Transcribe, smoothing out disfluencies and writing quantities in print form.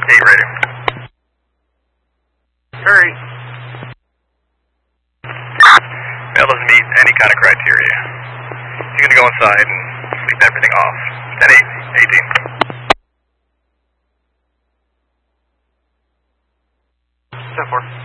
8 rating. Hurry. That doesn't meet any kind of criteria. You're going to go inside and sleep everything off. 10-8, 18. 10-4.